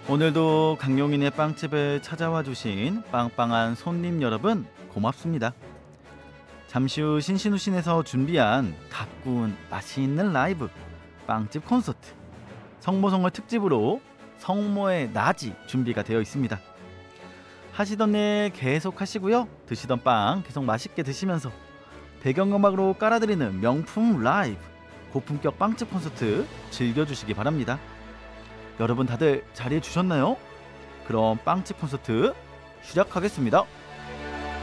오늘도 강용인의 빵집을 찾아와 주신 빵빵한 손님 여러분 고맙습니다. 잠시 후 신신우신에서 준비한 가꾼 맛있는 라이브 빵집 콘서트 성모성을 특집으로 성모의 낮이 준비가 되어 있습니다. 하시던 일 계속 하시고요. 드시던 빵 계속 맛있게 드시면서 배경음악으로 깔아드리는 명품 라이브 고품격 빵집 콘서트 즐겨주시기 바랍니다. 여러분 다들 자리해 주셨나요? 그럼 빵집 콘서트 시작하겠습니다.